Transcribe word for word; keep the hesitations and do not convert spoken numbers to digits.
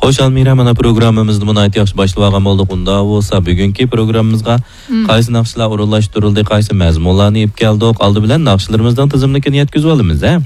Xo'sh, Almira, mana programmamizni bunayt yaxshi boshlab olgan bo'ldik. Unda bo'lsa, bugungi programmamizga qaysi naqshlar o'rinlashtirildi, qaysi mazmunlarni olib keldik, oldi bilan naqshlarimizni tizimlikini yetkazib olamiz, ha?